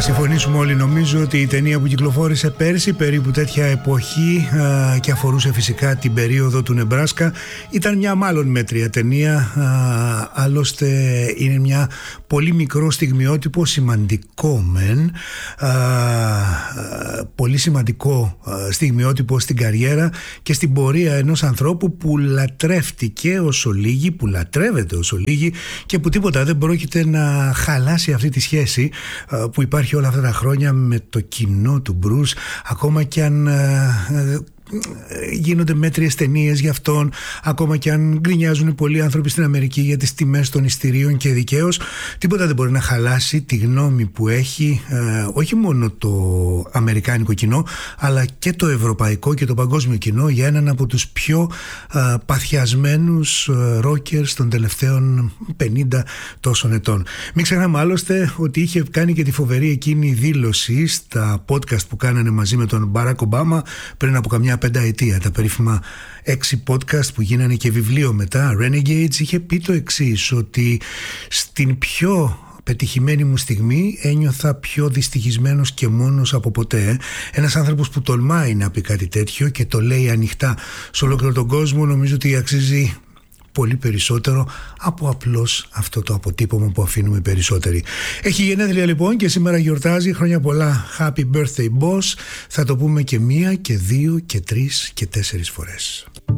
Θα συμφωνήσουμε όλοι νομίζω ότι η ταινία που κυκλοφόρησε πέρσι περίπου τέτοια εποχή και αφορούσε φυσικά την περίοδο του Νεμπράσκα ήταν μια μάλλον μέτρια ταινία, άλλωστε είναι μια πολύ μικρό στιγμιότυπο, σημαντικό μεν, πολύ σημαντικό στιγμιότυπο στην καριέρα και στην πορεία ενός ανθρώπου που λατρεύτηκε όσο λίγοι, που λατρεύεται όσο λίγοι και που τίποτα δεν πρόκειται να χαλάσει αυτή τη σχέση που υπάρχει όλα αυτά τα χρόνια με το κοινό του Μπρους, ακόμα και αν γίνονται μέτριες ταινίες για αυτόν, ακόμα και αν γκρινιάζουν πολλοί άνθρωποι στην Αμερική για τις τιμές των εισιτηρίων και δικαίως, τίποτα δεν μπορεί να χαλάσει τη γνώμη που έχει όχι μόνο το αμερικάνικο κοινό αλλά και το ευρωπαϊκό και το παγκόσμιο κοινό για έναν από τους πιο παθιασμένους ρόκερς των τελευταίων 50 τόσων ετών. Μην ξεχνάμε άλλωστε ότι είχε κάνει και τη φοβερή εκείνη δήλωση στα podcast που κάνανε μαζί με τον Μπαράκ Ομπάμα πριν από καμιά πενταετία, τα περίφημα 6 podcast που γίνανε και βιβλίο μετά, Renegades. Είχε πει το εξής, ότι στην πιο πετυχημένη μου στιγμή ένιωθα πιο δυστυχισμένος και μόνος από ποτέ. Ένας άνθρωπος που τολμάει να πει κάτι τέτοιο και το λέει ανοιχτά σε ολόκληρο τον κόσμο, νομίζω ότι αξίζει πολύ περισσότερο από απλώς αυτό το αποτύπωμα που αφήνουμε περισσότεροι. Έχει γενέθλια λοιπόν και σήμερα γιορτάζει. Χρόνια πολλά. Happy birthday boss. Θα το πούμε και 1 και 2 και 3 και 4 φορές.